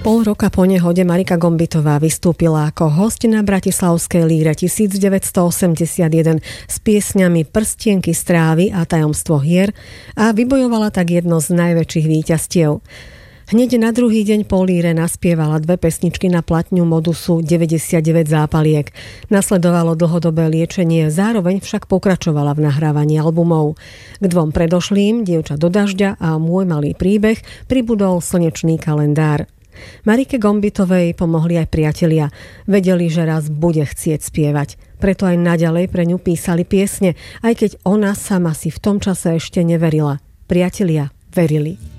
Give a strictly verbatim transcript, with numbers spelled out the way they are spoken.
Pol roka po nehode Marika Gombitová vystúpila ako hosť na Bratislavskej líre devätnásťstoosemdesiatjeden s piesňami Prstienky z trávy a Tajomstvo hier a vybojovala tak jedno z najväčších víťazstiev. Hneď na druhý deň po líre naspievala dve pesničky na platňu modusu deväťdesiatdeväť zápaliek. Nasledovalo dlhodobé liečenie, zároveň však pokračovala v nahrávaní albumov. K dvom predošlým, Dievča do dažďa a Môj malý príbeh, pribudol Slnečný kalendár. Marike Gombitovej pomohli aj priatelia. Vedeli, že raz bude chcieť spievať. Preto aj naďalej pre ňu písali piesne, aj keď ona sama si v tom čase ešte neverila. Priatelia verili.